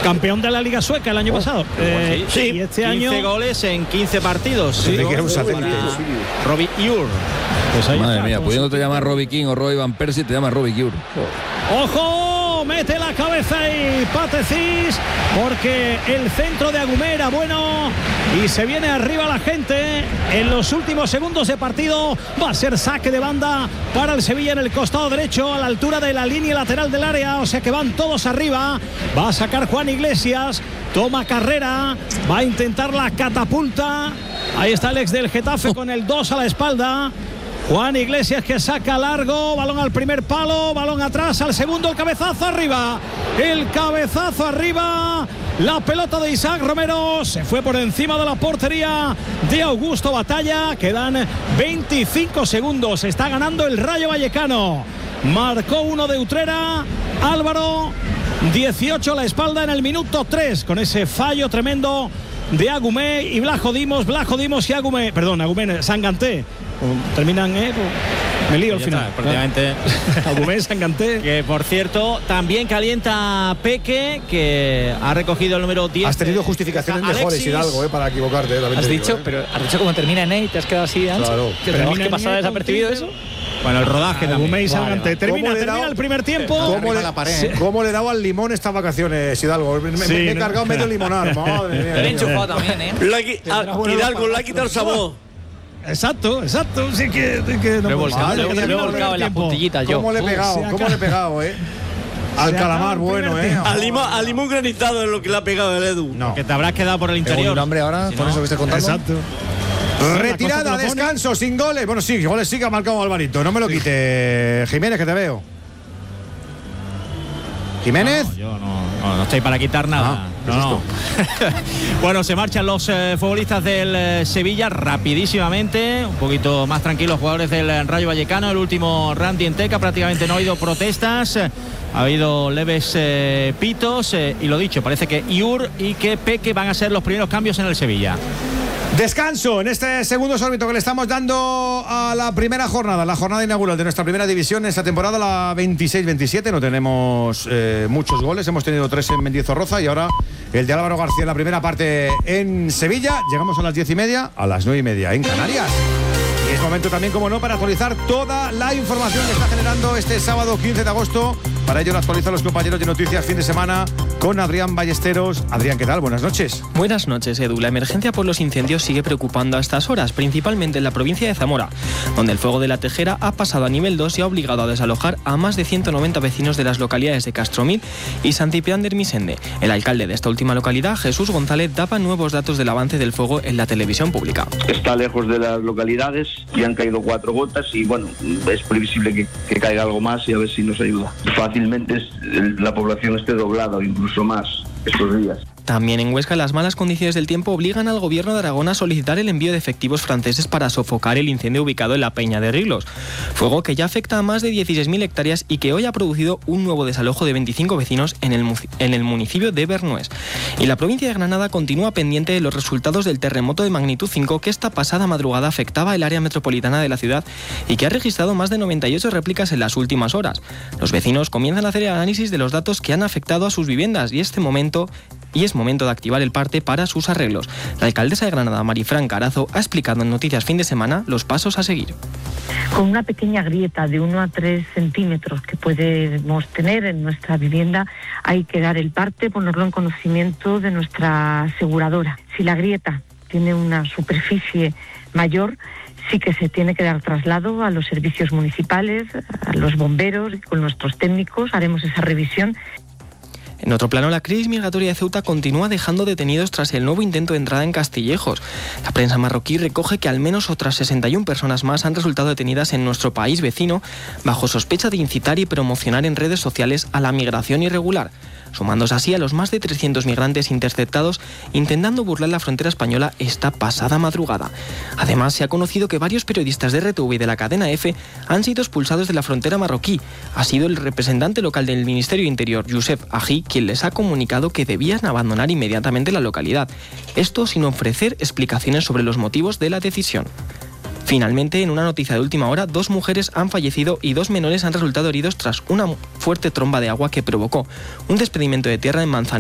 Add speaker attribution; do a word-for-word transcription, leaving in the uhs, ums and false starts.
Speaker 1: Campeón de la Liga Sueca el año oh, pasado. Eh,
Speaker 2: sí,
Speaker 1: y este
Speaker 2: quince
Speaker 1: año
Speaker 2: goles en quince partidos.
Speaker 3: Sí, que era un satélite.
Speaker 2: Robbie Ure.
Speaker 4: Pues Madre está, mía, pudiéndote llamar Robbie King o Roy Van Persie, te llama Robbie Ure.
Speaker 1: Oh. ¡Ojo! Mete la cabeza y Patecis, porque el centro de Agumé era bueno y se viene arriba la gente en los últimos segundos de partido. Va a ser saque de banda para el Sevilla en el costado derecho, a la altura de la línea lateral del área, o sea que van todos arriba. Va a sacar Juan Iglesias, toma carrera, va a intentar la catapulta. Ahí está el ex del Getafe con el dos a la espalda. Juan Iglesias que saca largo, balón al primer palo, balón atrás al segundo, el cabezazo arriba, el cabezazo arriba, la pelota de Isaac Romero se fue por encima de la portería de Augusto Batalla. Quedan veinticinco segundos, está ganando el Rayo Vallecano, marcó uno de Utrera, Álvaro, dieciocho a la espalda en el minuto tres, con ese fallo tremendo de Agumé y Blajo Dimos, Blajo Dimos y Agumé, perdón, Agumé, Sanganté. Terminan, eh, me lío al final.
Speaker 2: Está, prácticamente.
Speaker 1: Agumé, Sanganté.
Speaker 2: Que por cierto, también calienta Peque, que ha recogido el número diez.
Speaker 3: Has tenido justificaciones mejores, Hidalgo, eh, para equivocarte. Eh,
Speaker 5: has dicho,
Speaker 3: digo, eh.
Speaker 5: pero has dicho cómo termina en E y te has quedado así de ancho.
Speaker 3: Claro.
Speaker 5: ¿Tenemos que pasar desapercibido eso?
Speaker 2: Bueno, el rodaje también.
Speaker 1: Agumé y Sanganté.
Speaker 3: Vale, vale.
Speaker 1: Termina, termina el primer tiempo.
Speaker 3: ¿Cómo le, la pared, sí. ¿Cómo le daba al limón estas vacaciones, Hidalgo? Me, sí, me he ¿no? cargado medio limonar. Madre mía.
Speaker 5: Te he enchufado también, ¿eh?
Speaker 6: Hidalgo, le ha quitado el sabor.
Speaker 1: Exacto, exacto. Sí que, sí que no
Speaker 5: me he volcado, me he volcado en las puntillitas yo.
Speaker 3: ¿Cómo le he pegado? ¿Cómo le he pegado, eh? Al calamar, bueno, eh.
Speaker 6: Al limón, al limón granizado es lo que le ha pegado el Edu.
Speaker 2: No. Que te habrás quedado por el interior.
Speaker 3: Un hambre ahora, si con no, eso que estés contando.
Speaker 1: Exacto.
Speaker 3: Retirada, descanso, sin goles. Bueno, sí, goles sí que ha marcado Alvarito. No me lo sí. quite. Jiménez, que te veo. ¿Jiménez?
Speaker 2: No, yo no, no, no estoy para quitar nada. Ah, no, no. Bueno, se marchan los eh, futbolistas del eh, Sevilla rapidísimamente. Un poquito más tranquilos jugadores del eh, Rayo Vallecano. El último Randy Enteca, prácticamente no ha habido protestas. Ha habido leves eh, pitos. Eh, y lo dicho, parece que Iur y que Peque van a ser los primeros cambios en el Sevilla.
Speaker 3: Descanso en este segundo sorbito que le estamos dando a la primera jornada, la jornada inaugural de nuestra primera división en esta temporada, la veintiséis veintisiete. No tenemos eh, muchos goles, hemos tenido tres en Mendizorroza y ahora el de Álvaro García en la primera parte en Sevilla. Llegamos a las diez y media, a las nueve y media en Canarias. Y es momento también, como no, para actualizar toda la información que está generando este sábado quince de agosto. Para ello lo actualizan los compañeros de Noticias Fin de Semana con Adrián Ballesteros. Adrián, ¿qué tal? Buenas noches.
Speaker 7: Buenas noches, Edu. La emergencia por los incendios sigue preocupando a estas horas, principalmente en la provincia de Zamora, donde el fuego de la Tejera ha pasado a nivel dos y ha obligado a desalojar a más de ciento noventa vecinos de las localidades de Castromil y San Ciprián de Ermisende. El alcalde de esta última localidad, Jesús González, daba nuevos datos del avance del fuego en la televisión pública.
Speaker 8: Está lejos de las localidades y han caído cuatro gotas y bueno, es previsible que, que caiga algo más y a ver si nos ayuda. Fácilmente la población esté doblada o incluso más estos días.
Speaker 7: También en Huesca, las malas condiciones del tiempo obligan al gobierno de Aragón a solicitar el envío de efectivos franceses para sofocar el incendio ubicado en la Peña de Riglos. Fuego que ya afecta a más de dieciséis mil hectáreas y que hoy ha producido un nuevo desalojo de veinticinco vecinos en el, en el municipio de Bernués. Y la provincia de Granada continúa pendiente de los resultados del terremoto de magnitud cinco que esta pasada madrugada afectaba el área metropolitana de la ciudad y que ha registrado más de noventa y ocho réplicas en las últimas horas. Los vecinos comienzan a hacer el análisis de los datos que han afectado a sus viviendas y este momento... y es momento de activar el parte para sus arreglos. La alcaldesa de Granada, Marifran Carazo, ha explicado en Noticias Fin de Semana los pasos a seguir.
Speaker 9: Con una pequeña grieta de uno a tres centímetros que podemos tener en nuestra vivienda, hay que dar el parte, ponerlo en conocimiento de nuestra aseguradora. Si la grieta tiene una superficie mayor, sí que se tiene que dar traslado a los servicios municipales, a los bomberos, y con nuestros técnicos haremos esa revisión.
Speaker 7: En otro plano, la crisis migratoria de Ceuta continúa dejando detenidos tras el nuevo intento de entrada en Castillejos. La prensa marroquí recoge que al menos otras sesenta y una personas más han resultado detenidas en nuestro país vecino bajo sospecha de incitar y promocionar en redes sociales a la migración irregular, sumándose así a los más de trescientos migrantes interceptados intentando burlar la frontera española esta pasada madrugada. Además, se ha conocido que varios periodistas de R T V y de la cadena F han sido expulsados de la frontera marroquí. Ha sido el representante local del Ministerio de Interior, Youssef Aji, quien les ha comunicado que debían abandonar inmediatamente la localidad. Esto sin ofrecer explicaciones sobre los motivos de la decisión. Finalmente, en una noticia de última hora, dos mujeres han fallecido y dos menores han resultado heridos tras una fuerte tromba de agua que provocó un desprendimiento de tierra en Manzanillo.